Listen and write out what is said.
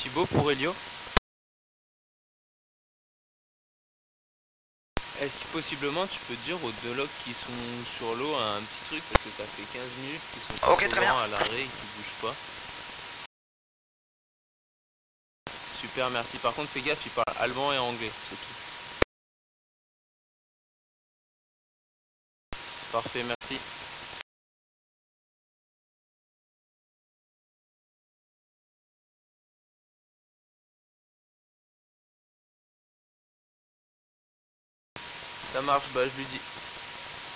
Thibaut pour Elio. Est-ce que possiblement tu peux dire aux deux logs qui sont sur l'eau un petit truc parce que ça fait 15 minutes qu'ils sont Ok, très bien. à l'arrêt et qu'ils bougent pas. Super, merci. Par contre, fais gaffe, il parle allemand et anglais, c'est tout. Parfait, merci. Ça marche, bah je lui dis.